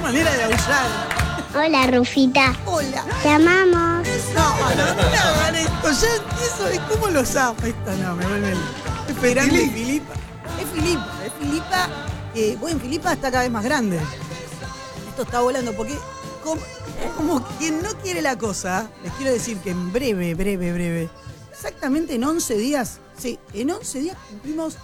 manera de aullar. Hola, Rufita. Hola. Te amamos. No hagan esto. Ya empiezo de cómo lo zapa esto. No, me vuelve esperando Filipa. Es Filipa. Bueno, Filipa está cada vez más grande. Esto está volando porque como quien no quiere la cosa, les quiero decir que en breve, exactamente en 11 días, sí, en 11 días cumplimos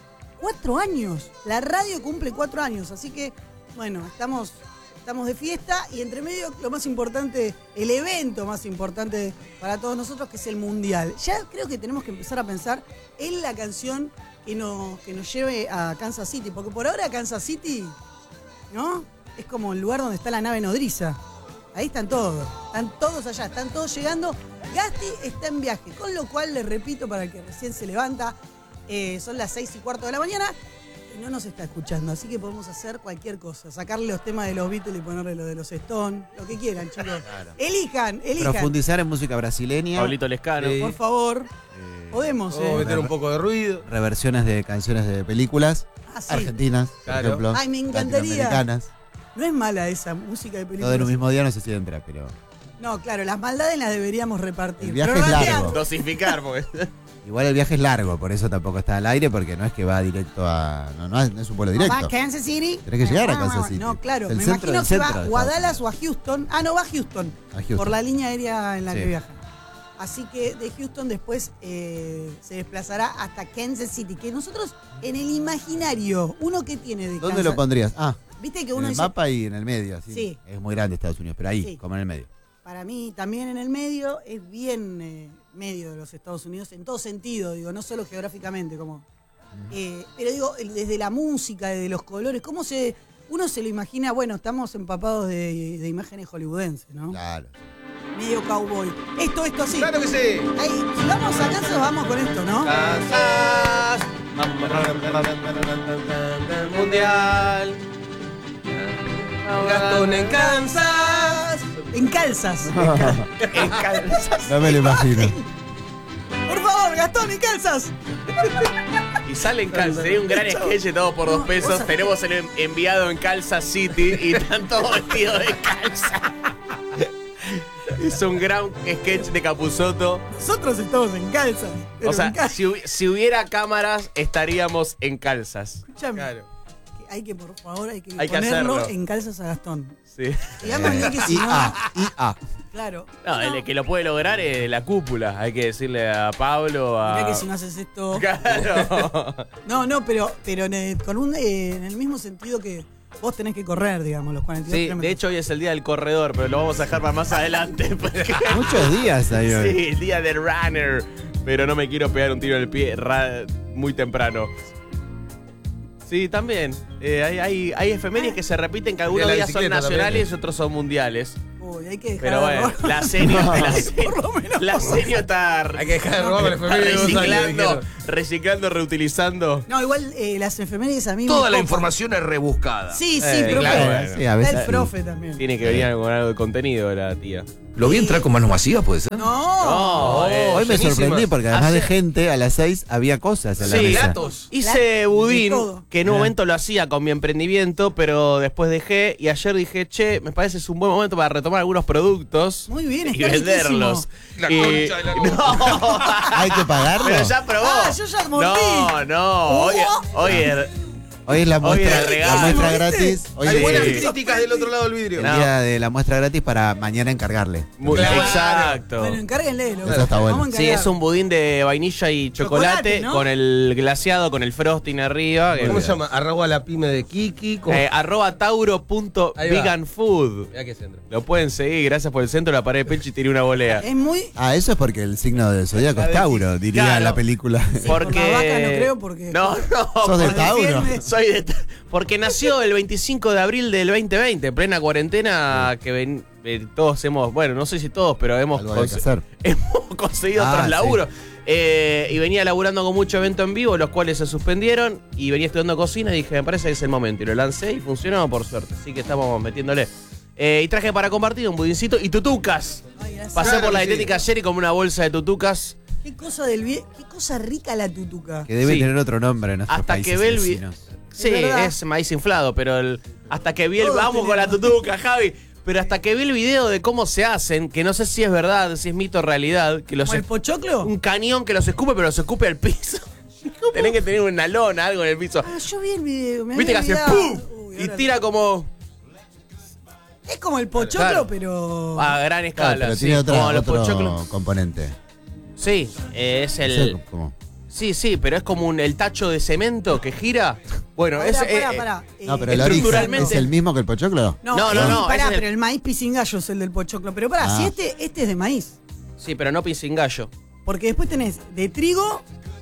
4 años. La radio cumple 4 años, así que, bueno, estamos de fiesta y entre medio lo más importante, el evento más importante para todos nosotros, que es el Mundial. Ya creo que tenemos que empezar a pensar en la canción que nos lleve a Kansas City, porque por ahora Kansas City, ¿no? Es como el lugar donde está la nave nodriza. Ahí están todos allá, están todos llegando. Gasti está en viaje, con lo cual les repito para el que recién se levanta, son las 6:15 de la mañana y no nos está escuchando, así que podemos hacer cualquier cosa, sacarle los temas de los Beatles y ponerle los de los Stones, lo que quieran, chicos. Claro. Elijan. Profundizar en música brasileña. Pablito Lescano. Por favor. Podemos, meter un poco de ruido. Reversiones de canciones de películas argentinas, por ejemplo. Ay, me encantaría. Latinoamericanas. No es mala esa música de películas. Todo en un mismo día no sé si entra, pero... No, claro, las maldades las deberíamos repartir. El viaje es largo. Dosificar, porque... Igual el viaje es largo, por eso tampoco está al aire, porque no es que va directo a... No es un vuelo directo. ¿Va a Kansas City? Tenés que llegar a Kansas City. No, claro. El Me centro imagino del que centro va de o a Estados Dallas o a Houston. Ah, no, va a Houston. Por la línea aérea en la que viaja. Así que de Houston después se desplazará hasta Kansas City. Que nosotros, en el imaginario, ¿uno qué tiene de Kansas? ¿Dónde lo pondrías? Viste que en uno el dice, mapa y en el medio. Sí. Es muy grande Estados Unidos, pero ahí, Sí. como en el medio. Para mí, también en el medio, es bien medio de los Estados Unidos, en todo sentido, digo, no solo geográficamente, como... pero digo, desde la música, desde los colores, uno se lo imagina, bueno, estamos empapados de imágenes hollywoodenses, ¿no? Claro. Medio cowboy. Esto así. ¡Claro que sí! Ahí, si vamos a Kansas, vamos con esto, ¿no? Kansas. Mundial. Gastón en Kansas. En calzas. En Kansas. No me lo imagino. Por favor, Gastón, en calzas. Y sale en Kansas. Sería un gran sketch todo por 2 pesos. Tenemos el enviado en Kansas City y están todos vestidos de calza. Es un gran sketch de Capusotto. Nosotros estamos en calzas. O sea, si hubiera cámaras, estaríamos en calzas. Escúchame. Claro. Por favor, hay que hacerlo. ponerlo en calzas a Gastón. Sí. Digámosle que si no... IA. Claro. No, el que lo puede lograr es la cúpula. Hay que decirle a Pablo, Mirá que si no haces esto... Claro. No, pero en el mismo sentido que vos tenés que correr, digamos, los 42 Sí, kilómetros. de hecho hoy es el día del corredor, pero lo vamos a dejar para más adelante. Porque... Muchos días hay hoy. Sí, el día del runner. Pero no me quiero pegar un tiro en el pie muy temprano. Sí, también. Hay efemérides que se repiten, que algunos días son nacionales y otros son mundiales. Uy, hay que dejar Pero bueno, la seño está Hay que dejar de robar el efeméride de 2 años, reciclando, reutilizando. No, igual las efemérides a mí Toda me la copan. información es rebuscada. Sí, Claro, profe. sí, a veces Está el sí. profe también. Tiene que venir con algo de contenido la tía. ¿Lo vi entrar con manos vacías, puede ser? No. Hoy me llenísimas. sorprendí porque además de Hace- gente, a las 6 había cosas en la Sí, mesa. Platos. Hice de budín, todo. que en un momento lo hacía con mi emprendimiento, pero después dejé y ayer dije, che, me parece es un buen momento para retomar algunos productos Muy bien, y está venderlos. La Y- concha de la lora. No, ¿Hay que pagarlo? pero ya probó. Yo ya mordí. No, Hoy es la muestra, el regalo. la muestra ¿Viste? gratis. Hoy Hay es buenas Sí. críticas del otro lado del vidrio. el No. día de la muestra gratis para mañana encargarle. Claro. Exacto. Bueno, encárguenle. Eso está bueno. Vamos a Sí, encargar. es un budín de vainilla y chocolate, Chocolate, ¿no? con el glaseado, con el frosting arriba. ¿Cómo se llama? Arroba la pyme de Kiki. ¿Cómo? @ tauro.veganfood. Mirá que centro. Lo pueden seguir, gracias por el centro, la pared de Pechi tiré una volea. Es muy... Eso es porque el signo del zodiaco es Tauro, diría Claro. la película. Porque... por la vaca no creo, porque- No, ¿Sos de porque- Tauro? Soy de... Porque nació el 25 de abril del 2020, en plena cuarentena, que todos hemos... Bueno, no sé si todos, pero hemos, Algo hay que hacer. hemos conseguido otros sí. laburos. Y venía laburando con mucho evento en vivo, los cuales se suspendieron, y venía estudiando cocina y dije, me parece que es el momento. Y lo lancé y funcionó, por suerte. Así que estamos metiéndole. Y traje para compartir un budincito y tutucas. Ay, gracias. Pasé Claro por la que sí. dietética ayer y como una bolsa de tutucas. Qué cosa rica la tutuca. Que debe Sí. tener otro nombre en nuestros Hasta países que ve el vecinos. Sí, verdad. es maíz inflado, pero Hasta que vi el... Todos Vamos con la tenemos. tutuca, Javi. Pero hasta que vi el video de cómo se hacen, que no sé si es verdad, si es mito o realidad, que los ¿Como el pochoclo? un cañón que los escupe, pero los escupe al piso. Tenés que tener una lona, algo en el piso. Ah, yo vi el video. Me Viste que había hace olvidado. ¡pum! Uy, Y ahora- tira como Es como el pochoclo, Claro. pero... a gran Claro, escala. pero sí, tiene como los otro pochoclos. componente. Sí, es el... Ese, ¿cómo? Sí, pero es como el tacho de cemento que gira. Bueno, Ahora, es... pará. No, pero el origen estructuralmente- es el mismo que el pochoclo. No, No, pará, ese es el- pero el maíz pisingallo es el del pochoclo. Pero pará, Ah. si este es de maíz. Sí, pero no pisingallo. Porque después tenés de trigo...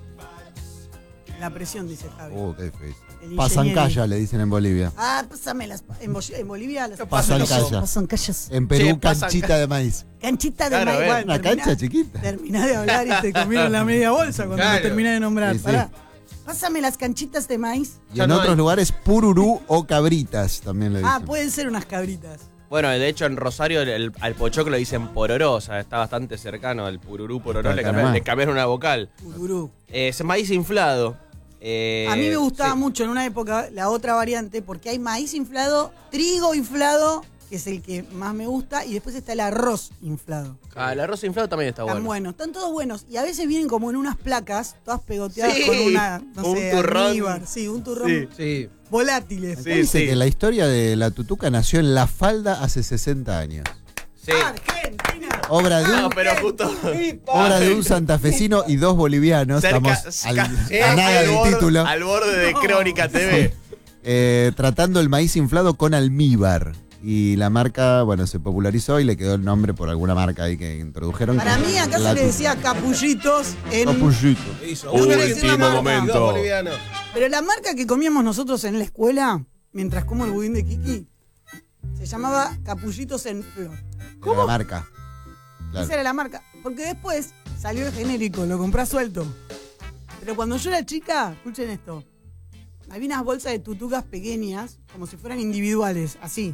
La presión, dice Javi. Qué difícil. El Pasancaya ingeniero. le dicen en Bolivia. Ah, pásame las... En Bolivia las... Pasancaya. Pasancayas. En Perú, Sí, canchita de maíz. Canchita de Claro, maíz. a ver, Bueno, Una cancha chiquita. Terminá de hablar y te comieron la media bolsa cuando Claro. te terminé de nombrar. Sí, sí. Pará. Pásame las canchitas de maíz. Y Ya en no otros hay. lugares, pururú o cabritas también le dicen. Ah, pueden ser unas cabritas. Bueno, de hecho en Rosario al pochoclo le dicen pororó, o sea, está bastante cercano al pururú, pororó, Está le acá cambiaron, nomás. le cambiaron una vocal. Ururú. Es maíz inflado. A mí me gustaba mucho en una época la otra variante porque hay maíz inflado, trigo inflado, que es el que más me gusta, y después está el arroz inflado. El arroz inflado también está Están bueno. buenos, están todos buenos. Y a veces vienen como en unas placas, todas pegoteadas Sí, con una, no un sé, turrón. almíbar. Sí, un turrón. Sí. Sí. Volátiles. Acá dice que la historia de la tutuca nació en La Falda hace 60 años. Sí. Argentina. Obra de No, un, pero justo. obra de un santafesino y dos bolivianos. Cerca, Estamos a al nada del borde- título. Al borde de Crónica TV. Tratando el maíz inflado con almíbar. Y la marca, bueno, se popularizó y le quedó el nombre por alguna marca ahí que introdujeron. Para mí acá La se le decía capullitos en... Capullito. Hizo. No quiero decir la Último marca. momento. Dos bolivianos. Pero la marca que comíamos nosotros en la escuela, mientras como el budín de Kiki, se llamaba Capullitos en Flor. Era la marca. Claro. Esa era la marca. Porque después salió el genérico, lo compré suelto. Pero cuando yo era chica, escuchen esto, había unas bolsas de tutucas pequeñas, como si fueran individuales, así.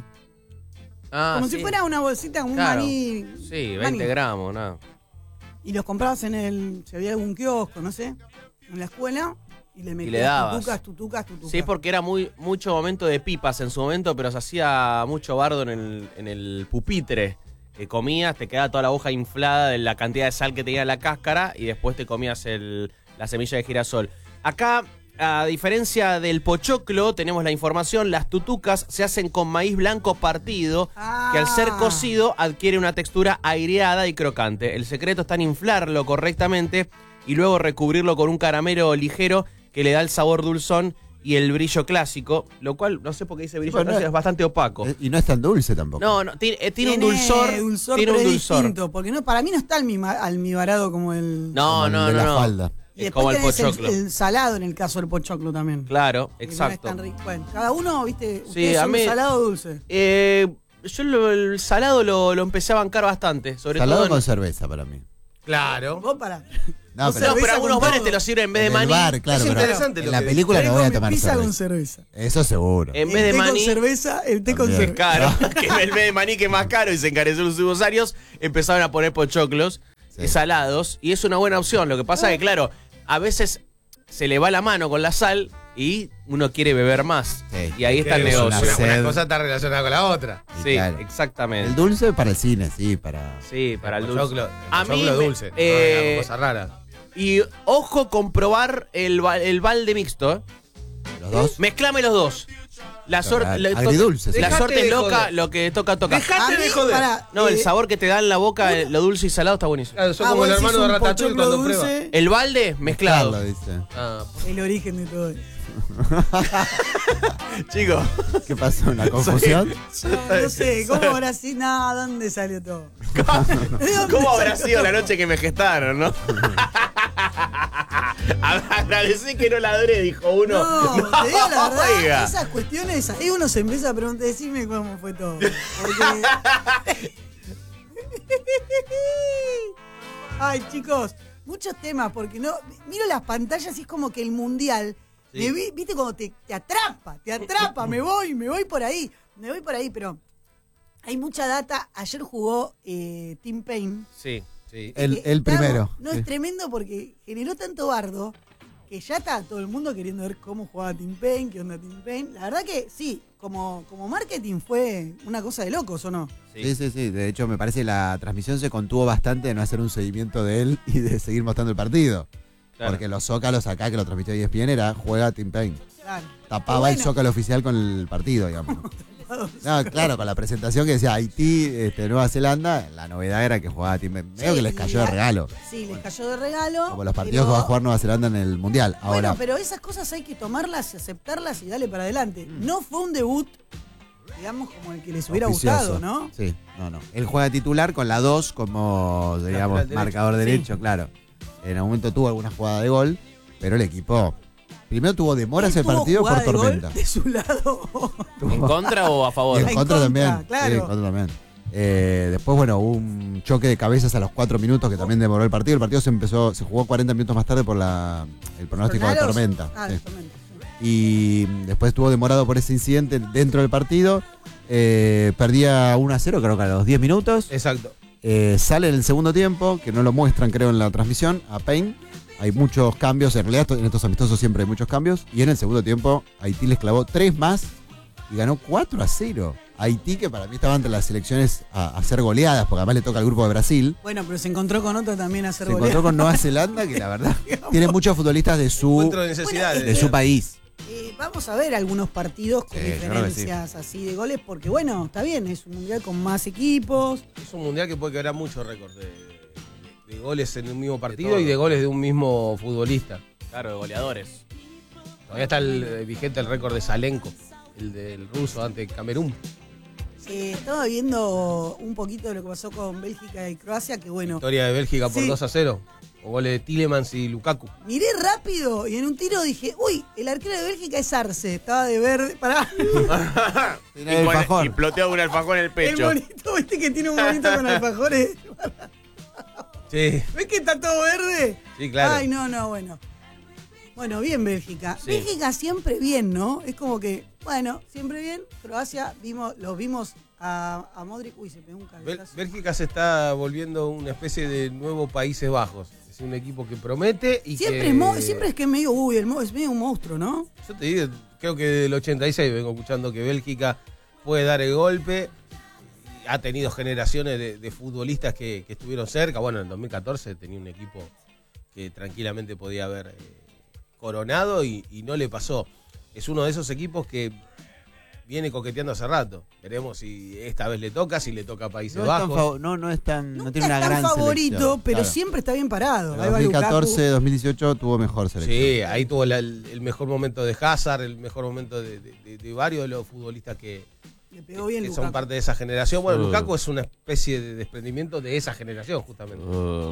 Como si fuera una bolsita como Claro. un maní. Sí, 20 maní. gramos, nada. Y los comprabas en el, si había algún kiosco, no sé, en la escuela, y le metías dabas. tutucas. Sí, porque era mucho momento de pipas en su momento, pero se hacía mucho bardo en el pupitre. Que comías, te quedaba toda la hoja inflada de la cantidad de sal que tenía la cáscara y después te comías la semilla de girasol. Acá, a diferencia del pochoclo, tenemos la información, las tutucas se hacen con maíz blanco partido, que al ser cocido adquiere una textura aireada y crocante. El secreto está en inflarlo correctamente y luego recubrirlo con un caramelo ligero que le da el sabor dulzón y el brillo clásico, lo cual, no sé por qué dice brillo Bueno, clásico, es bastante opaco. Y no es tan dulce tampoco. No, tiene un dulzor. Tiene pero un es dulzor. distinto, porque no, para mí no está almibarado como el... No, Como el no, de no. la no. falda. Y Es como el después tenés pochoclo. el salado en el caso del pochoclo también. Claro, Que no es exacto. tan rico. Bueno, cada uno, viste, Sí, ustedes a son mí- salado o dulce. Yo el salado lo empecé a bancar bastante, sobre Salado todo. con cerveza para mí. Claro. Vos para. No, Vos pero- No, pero cerveza algunos con bares todo. te lo sirven en vez de En el maní. bar, claro, Es pero interesante en lo la que película no voy a Traigo mi tomar pizza con cerveza. cerveza. Eso seguro. En vez de el té maní. con cerveza, el té con También. cerveza. Claro, que en vez de maní que es más caro y se encareció en los últimos años, empezaron a poner pochoclos Sí. salados y es una buena opción. Lo que pasa es que, claro, a veces se le va la mano con la sal y uno quiere beber más. Sí. Y ahí está el Que negocio. una Una sed. cosa está relacionada con la otra. Y Sí, claro. exactamente. El dulce para el cine, sí, para. Sí, para el dulce. Pochoclo, A el mí pochoclo me- dulce. eh, No, cosa rara. Y ojo comprobar el balde mixto. ¿Eh? Los dos. Mezclame los dos. La, Agridulce, sí. la Dejate suerte es de loca, joder. lo que toca. Dejate A mí, de joder. pará, No, el sabor que te da en la boca, lo dulce y salado está buenísimo. Claro, son como vos el decís hermano de un Ratatouille pochoclo cuando prueba. dulce, El balde mezclado. Carlos dice. Ah, el origen de todo eso. chicos, ¿Qué pasó? ¿Una confusión? No sé, ¿cómo habrá sido? No, ¿dónde salió todo? ¿cómo habrá sido la noche que me gestaron, no? Agradecí que no ladré, dijo uno. No, te digo la verdad, oiga. esas cuestiones, ahí uno se empieza a preguntar, decime cómo fue todo. Porque... Ay, chicos, muchos temas, porque no miro las pantallas y es como que el mundial, viste cuando te atrapa, me voy por ahí, pero hay mucha data. Ayer jugó Team Pain. Sí. Sí. El Estábamos- primero. No, Sí. es tremendo porque generó tanto bardo que ya está todo el mundo queriendo ver cómo jugaba Tim Payne, qué onda Tim Payne. La verdad que sí, como marketing fue una cosa de locos, ¿o no? Sí. De hecho, me parece que la transmisión se contuvo bastante de no hacer un seguimiento de él y de seguir mostrando el partido. Claro. Porque los zócalos acá, que lo transmitió ESPN, era juega Tim Payne. Claro. Tapaba el Bueno. zócalo oficial con el partido, digamos. No, claro, con la presentación que decía Haití, Nueva Zelanda, la novedad era que jugaba Tim Payne. Medio que les cayó de regalo. Sí, les cayó de regalo. Como los partidos que va a jugar Nueva Zelanda en el Mundial. Ahora, Bueno, pero esas cosas hay que tomarlas, aceptarlas y darle para adelante. No fue un debut, digamos, como el que les hubiera auspicioso. gustado, ¿no? Sí, no. Él juega titular con la 2 como, digamos, Lateral marcador derecho, Sí. claro. En algún momento tuvo alguna jugada de gol, pero el equipo primero tuvo demoras el ¿Tuvo partido por jugada de gol tormenta. de su lado. ¿En contra o a Y favor? en En contra contra, también. claro. Sí, en contra también. Después, bueno, hubo un choque de cabezas a los 4 minutos que también demoró el partido. El partido se jugó 40 minutos más tarde por el pronóstico de ¿Tornados? tormenta. Ah, sí. de tormenta, sí. Y después estuvo demorado por ese incidente dentro del partido. Perdía 1-0, creo que a los 10 minutos. Exacto. Sale en el segundo tiempo, que no lo muestran, creo, en la transmisión, a Payne. Hay muchos cambios, en realidad en estos amistosos siempre hay muchos cambios. Y en el segundo tiempo, Haití les clavó 3 más y ganó 4-0. Haití, que para mí estaba entre las selecciones a ser goleadas, porque además le toca al grupo de Brasil. Bueno, pero se encontró con otro también a hacer Se encontró goleada. con Nueva Zelanda, que la verdad tiene muchos futbolistas de su Encuentro de necesidades. de su país. Vamos a ver algunos partidos con Sí, yo creo que diferencias así de goles, porque bueno, está bien, es un mundial con más equipos. Es un mundial que puede quebrar muchos récords de goles en un mismo partido todo. y de goles de un mismo futbolista. Claro, de goleadores. Todavía está vigente el récord de Salenko, el del ruso ante Camerún. Estaba viendo un poquito de lo que pasó con Bélgica y Croacia, que bueno, Victoria de Bélgica por Sí. 2-0. Con goles de Tielemans y Lukaku. miré rápido y en un tiro dije, uy, el arquero de Bélgica es Arce, estaba de verde, pará. Tiene el fajón. Y ploteó un alfajón en el El pecho. bonito, viste que tiene un bonito con alfajores. Sí, ¿Ves que está todo verde? sí, claro. Ay, no, bueno. Bueno, bien Bélgica. Sí. Bélgica siempre bien, ¿no? Es como que, bueno, siempre bien. Croacia, los vimos a Modric. Uy, se pegó un cabezazo. Bélgica se está volviendo una especie de nuevo Países Bajos. Es un equipo que promete y Siempre, que... siempre es que es medio, es medio un monstruo, ¿no? Yo te digo, creo que del 86 vengo escuchando que Bélgica puede dar el golpe. Ha tenido generaciones de futbolistas que estuvieron cerca. Bueno, en el 2014 tenía un equipo que tranquilamente podía haber coronado y no le pasó. Es uno de esos equipos que viene coqueteando hace rato. Veremos si esta vez le toca, si le toca a Países Bajos. No tiene una es tan gran favorito, selección, pero claro. siempre está bien parado. En Ahí va Lukaku. 2014-2018 tuvo mejor selección. Sí, ahí tuvo el mejor momento de Hazard, el mejor momento de varios de los futbolistas que Le pegó bien son Lukaku. parte de esa generación. Bueno, Lukaku es una especie de desprendimiento de esa generación, justamente.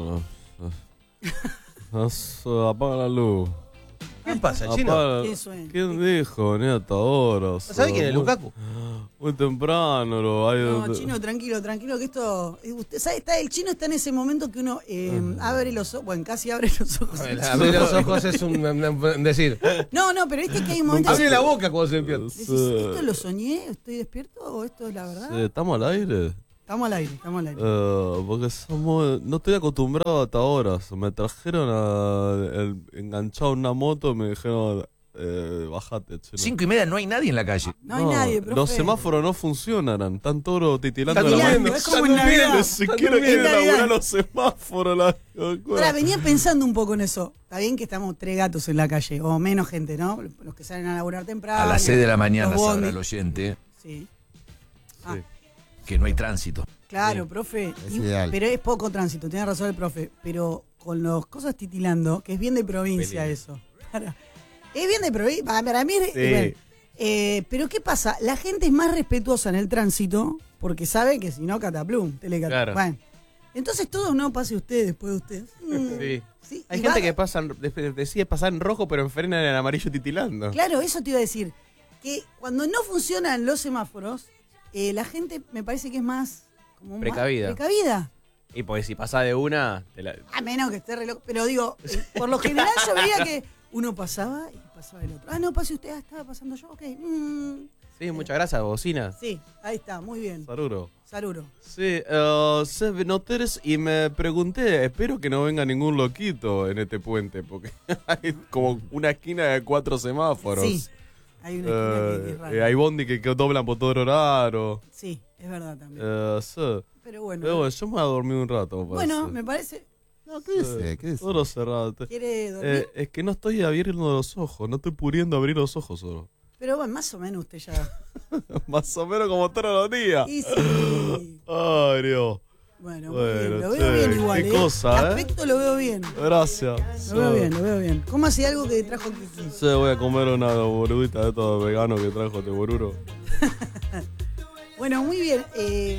Apaga la luz. ¿Qué pasa, Chino? Apaga- ¿Qué suena? ¿Quién dijo? Venía hasta ahora. ¿No sabés quién es Lukaku? Muy temprano lo hay. No, Chino, tranquilo, que esto. Usted sabe, el Chino está en ese momento que uno abre los ojos. Bueno, casi abre los ojos. Abrir los ojos es un decir. No, pero viste que hay momentos. Abre la boca cuando se despierta. Decís, ¿esto lo soñé? ¿Estoy despierto o esto es la verdad? Sí, ¿estamos al aire? Estamos al aire, estamos al aire. Porque no estoy acostumbrado hasta ahora. Me trajeron enganchado a una moto y me dijeron, bájate, chino. 5:30 no hay nadie en la calle. No hay nadie, profe. Los semáforos no funcionan. Están todos titilando Están la durmiendo, mano. es como en Navidad. Ni siquiera En quieren Navidad. laburar los semáforos. Ahora, venía pensando un poco en eso. Está bien que estamos 3 gatos en la calle, o menos gente, ¿no? Los que salen a laburar temprano. A las 6 de la mañana los sabrá bondis. el oyente Sí. Ah, Sí. que no hay tránsito. claro, profe. Es ideal. Pero es poco tránsito, tiene razón el profe. Pero con las cosas titilando, que es bien de provincia eso. Es bien de provincia. Para mí es. Sí. Bueno, pero ¿qué pasa? La gente es más respetuosa en el tránsito porque sabe que si no, cataplum, telecata. Claro. Bueno. Entonces todo no pase usted después de usted. Sí. Sí, Hay y gente va- que decide pasar en rojo, pero frena en amarillo titilando. Claro, eso te iba a decir. Que cuando no funcionan los semáforos, la gente me parece que es más. Como más Precavida. precavida. Y porque si pasa de una, A menos que esté re loco. Pero digo, por lo general yo veía que uno pasaba y pasaba el otro. Ah, no, pase usted, estaba pasando yo, ok. Sí, muchas gracias, bocina. Sí, ahí está, muy bien. Saruro. Saruro. Sí, se notés y me pregunté, espero que no venga ningún loquito en este puente, porque hay como una esquina de 4 semáforos. Sí, hay una esquina que es rara. Hay bondi que doblan por todo horario. Sí, es verdad también. Sí. Pero bueno. Pero bueno, yo me voy a dormir un rato. Bueno, me parece. No, quédese. Todo cerrado. ¿Quiere dormir? Es que no estoy abriendo los ojos, no estoy pudiendo abrir los ojos solo. Pero bueno, más o menos usted ya. Más o menos como todos los días. Y sí. Ay, Dios. Bueno, Bueno, lo veo bien igual. qué cosa, El aspecto lo veo bien. Gracias. Lo veo bien. ¿Cómo hacía algo que trajo Kiki? Sí, voy a comer una boludita de estos veganos que trajo este boruro. Bueno, muy bien.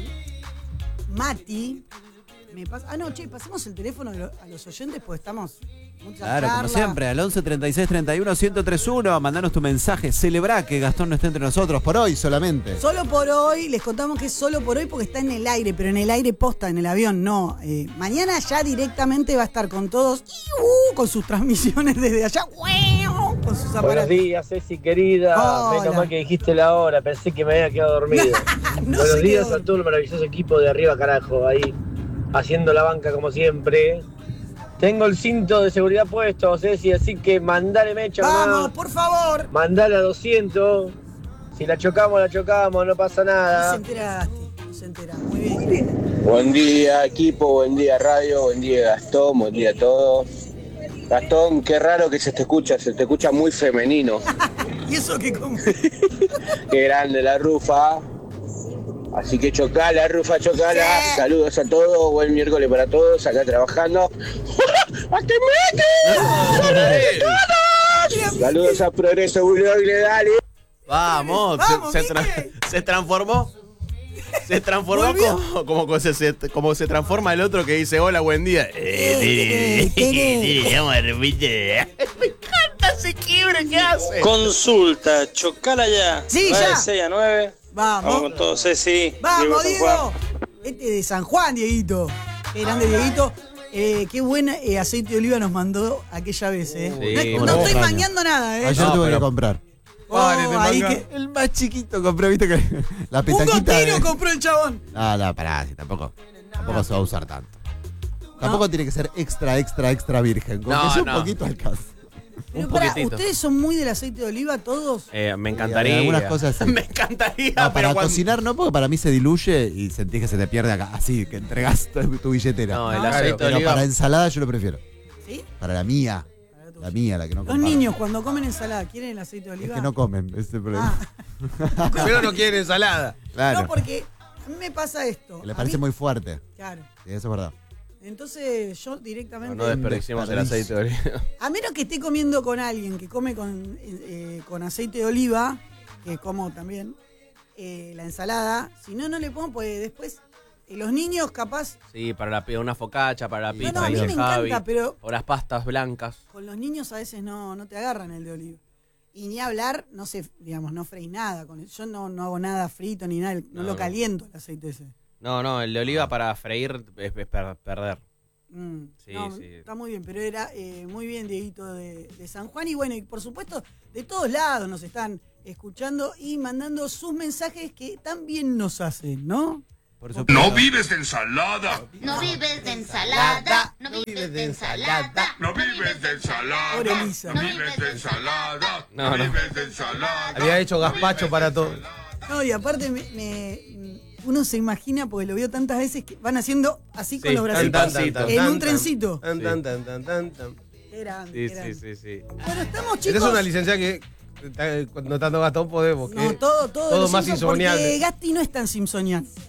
Mati, me pasa. No, pasemos el teléfono a los oyentes porque estamos. Mucha Claro, charla. como siempre, al 11 36 31 1031, mandanos tu mensaje. Celebrá que Gastón no esté entre nosotros por hoy solamente. Solo por hoy, les contamos que es solo por hoy porque está en el aire, pero en el aire posta, en el avión, no. Mañana ya directamente va a estar con todos, con sus transmisiones desde allá, con sus aparatos. Buenos días, Ceci querida. Hola. Menos mal que dijiste la hora, pensé que me había quedado dormido. No Buenos se días quedó. a todo el maravilloso equipo de arriba, carajo, ahí haciendo la banca como siempre. Tengo el cinto de seguridad puesto, Ceci, así que mandale mecha. Vamos, nomás. por favor. Mandale a 200. Si la chocamos, no pasa No se nada. entera, no se entera. Muy bien. Buen día equipo, buen día radio, buen día Gastón, buen día a todos. Gastón, qué raro que se te escucha muy femenino. ¿Y eso qué come? Qué grande la Rufa. Así que chocala, Rufa, chocala. Sí. Saludos a todos, buen miércoles para todos, acá trabajando. Saludos a Progreso Bulogle, dale. Vamos, Vamos, se transformó. Se transformó Volvió. como se transforma el otro que dice hola, buen día. ¿Qué? Me encanta ese quiebre que hace. Consulta, chocala ya. Sí, Va ya. de 6 a 9. Vamos Vamos. con todo, Ceci. Vamos, San Juan. Diego. Este de San Juan, Dieguito. Qué grande, Dieguito. Qué buen aceite de oliva nos mandó aquella vez, Sí, no bueno, estoy extraño. mangueando nada, Ayer No, tuve pero- que comprar. Ahí que... El más chiquito compré, viste que la Un petaquita. gotero compró el chabón. No, pará, si tampoco se va a usar tanto. Tampoco tiene que ser extra virgen. Con No, que sea no. un poquito alcanza. Pero Un pará, poquitito. ¿ustedes son muy del aceite de oliva todos? Me encantaría. Y algunas cosas sí. Me encantaría, No, pero para cuando... cocinar no, porque para mí se diluye y sentís que se te pierde acá. Así, que entregás tu billetera. No, el No, aceite de Pero oliva. para ensalada yo lo prefiero. ¿Sí? Para la mía. La mía, la que no Los comparto. niños cuando comen ensalada, ¿quieren el aceite de Es oliva? que no comen, ese es el problema. Pero no quieren ensalada. Claro. No, porque a mí me pasa esto. Que le A parece mí- muy fuerte. Claro. Sí, eso es verdad. Entonces yo directamente... No desperdiciemos el aceite de oliva. A menos que esté comiendo con alguien que come con aceite de oliva, que como también, la ensalada, si no, no le pongo, pues después los niños capaz, Sí, para una focaccia, para la No, pizza, no, a mí dice me Javi. encanta, pero- O las pastas blancas. con los niños a veces no te agarran el de oliva. Y ni hablar, no sé, digamos, no freís nada con eso. Yo no hago nada frito ni nada, no lo caliento el aceite ese. No, el de oliva para freír es perder. Sí, No, sí. está muy bien, pero era muy bien Dieguito de San Juan y bueno, y por supuesto de todos lados nos están escuchando y mandando sus mensajes que también nos hacen, ¿no? Por supuesto. No vives de ensalada. No vives de ensalada. No vives de ensalada. No vives de ensalada. Pobre Lisa. No vives de ensalada. No, No no. vives de ensalada. Había hecho gazpacho para todo. No, y aparte uno se imagina, porque lo vio tantas veces, que van haciendo así con Sí, los tan, bracitos tan, tan, en un trencito. Tan, tan, tan, tan, tan, tan. Qué grande, Sí, qué grande. sí. Bueno, estamos Eres chicos. una licenciada que cuando tanto Gastón podemos. No, que todo todo los más Simpsons, porque insomniable. Gasti no es tan simpsoniano.